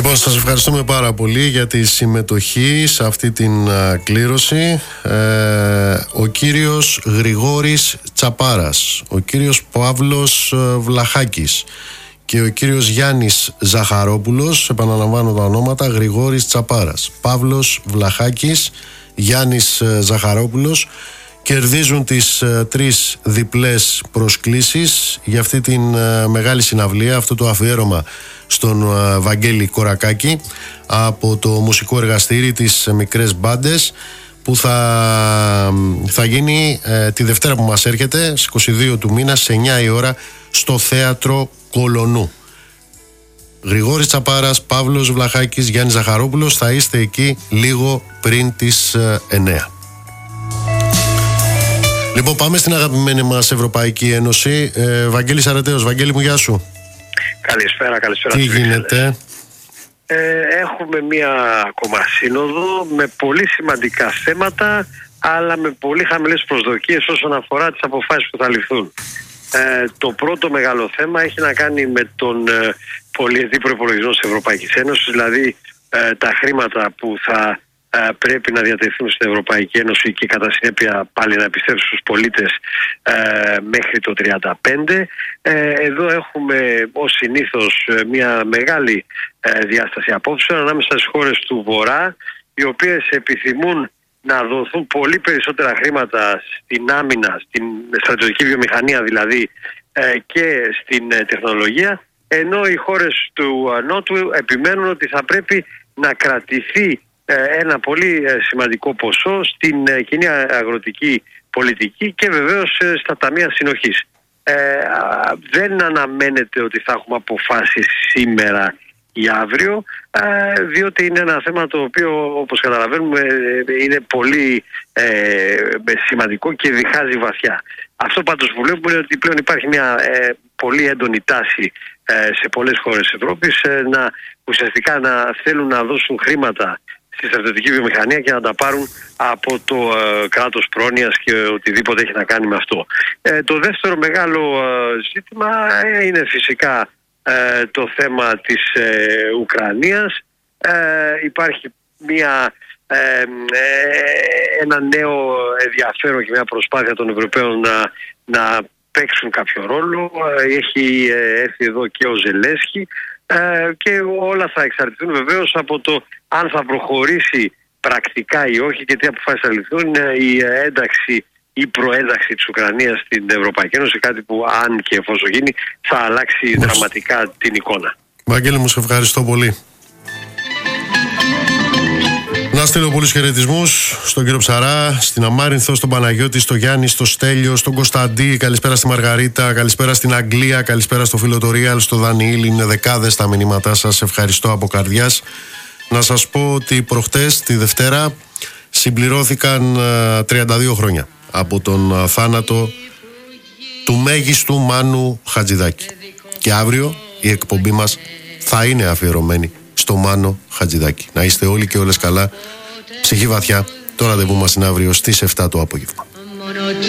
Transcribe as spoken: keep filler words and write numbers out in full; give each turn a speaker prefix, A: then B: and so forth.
A: Λοιπόν, σας ευχαριστούμε πάρα πολύ για τη συμμετοχή σε αυτή την uh, κλήρωση. Ε, ο κύριος Γρηγόρης Τσαπάρας, ο κύριος Παύλος uh, Βλαχάκης και ο κύριος Γιάννης Ζαχαρόπουλος, επαναλαμβάνω τα ονόματα, Γρηγόρης Τσαπάρας, Παύλος Βλαχάκης, Γιάννης uh, Ζαχαρόπουλος, κερδίζουν τις uh, τρεις διπλές προσκλήσεις για αυτή την uh, μεγάλη συναυλία, αυτό το αφιέρωμα στον uh, Βαγγέλη Κορακάκη από το μουσικό εργαστήρι της Μικρές Μπάντες, που θα, θα γίνει uh, τη Δευτέρα που μας έρχεται, στις είκοσι δύο του μήνα, σε εννιά η ώρα, στο Θέατρο Κολονού. Γρηγόρης Τσαπάρας, Παύλος Βλαχάκης, Γιάννης Ζαχαρόπουλος, θα είστε εκεί λίγο πριν τις uh, εννιά. Λοιπόν, πάμε στην αγαπημένη μας Ευρωπαϊκή Ένωση. ε, Βαγγέλης Αρετέος. Βαγγέλη μου, γεια σου.
B: Καλησπέρα, καλησπέρα.
A: Τι γίνεται?
B: Ε, έχουμε μία ακόμα σύνοδο με πολύ σημαντικά θέματα, αλλά με πολύ χαμηλές προσδοκίες όσον αφορά τις αποφάσεις που θα ληφθούν. Ε, το πρώτο μεγάλο θέμα έχει να κάνει με τον ε, πολυετή προϋπολογισμό της Ευρωπαϊκής Ένωσης, δηλαδή ε, τα χρήματα που θα ε, πρέπει να διατεθούν στην Ευρωπαϊκή Ένωση και κατά συνέπεια πάλι να επιστρέψουν στους πολίτες ε, μέχρι το τριάντα πέντε. Ε, εδώ έχουμε ως συνήθως μια μεγάλη ε, διάσταση απόψεων ανάμεσα στις χώρες του Βορρά, οι οποίες επιθυμούν να δοθούν πολύ περισσότερα χρήματα στην άμυνα, στην στρατιωτική βιομηχανία δηλαδή, ε, και στην ε, τεχνολογία, ενώ οι χώρες του ε, Νότου επιμένουν ότι θα πρέπει να κρατηθεί ε, ένα πολύ ε, σημαντικό ποσό στην ε, κοινή αγροτική πολιτική και βεβαίως ε, στα ταμεία συνοχής. Ε, δεν αναμένεται ότι θα έχουμε αποφάσεις σήμερα ή αύριο, ε, διότι είναι ένα θέμα το οποίο, όπως καταλαβαίνουμε, είναι πολύ ε, σημαντικό και διχάζει βαθιά. Αυτό πάντως που βλέπουμε είναι ότι πλέον υπάρχει μια ε, πολύ έντονη τάση ε, σε πολλές χώρες της Ευρώπης ε, να ουσιαστικά να θέλουν να δώσουν χρήματα στη στρατιωτική βιομηχανία και να τα πάρουν από το ε, κράτος πρόνοιας και οτιδήποτε έχει να κάνει με αυτό. Ε, το δεύτερο μεγάλο ε, ζήτημα ε, είναι φυσικά ε, το θέμα της ε, Ουκρανίας. Ε, υπάρχει μια, ε, ε, ένα νέο ενδιαφέρον και μια προσπάθεια των Ευρωπαίων να, να παίξουν κάποιο ρόλο. Έχει ε, έρθει εδώ και ο Ζελένσκι. Uh, και όλα θα εξαρτηθούν βεβαίως από το αν θα προχωρήσει πρακτικά ή όχι και τι αποφάσεις θα ληφθούν η ένταξη ή προένταξη της Ουκρανίας στην Ευρωπαϊκή Ένωση, κάτι που αν και εφόσον γίνει θα αλλάξει Μάλιστα. δραματικά την εικόνα.
A: Βαγγέλη μου, σε ευχαριστώ πολύ. Να στείλω πολλούς χαιρετισμούς στον κύριο Ψαρά, στην Αμάρινθο, στον Παναγιώτη, στον Γιάννη, στο Στέλιο, στον Κωνσταντή. Καλησπέρα στη Μαργαρίτα, καλησπέρα στην Αγγλία, καλησπέρα στο φίλο το Ρίαλ, στο Δανιήλ. Είναι δεκάδες τα μηνύματά σας. Ευχαριστώ από καρδιάς. Να σας πω ότι προχτές, τη Δευτέρα, συμπληρώθηκαν uh, τριάντα δύο χρόνια από τον uh, θάνατο του μέγιστου Μάνου Χατζηδάκη. Και αύριο η εκπομπή μας θα είναι αφιερωμένη στο Μάνο Χατζηδάκη. Να είστε όλοι και όλες καλά. Ψυχή βαθιά. Το ραντεβού μας είναι αύριο στις εφτά το απόγευμα.